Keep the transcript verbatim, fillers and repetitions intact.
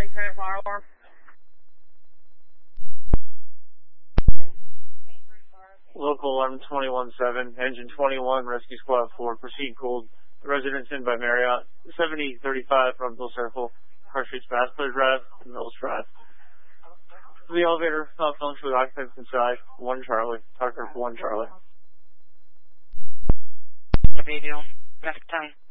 Credit fire alarm. Local eleven twenty-one seven, engine twenty-one, rescue squad four, proceed cold. Residence Inn by Marriott, seventy thirty-five Rumsville Circle, Car Street, Vascular Drive, Mills Drive. The elevator malfunctioned with occupants inside, one Charlie, Tucker, one Charlie. Video, traffic time.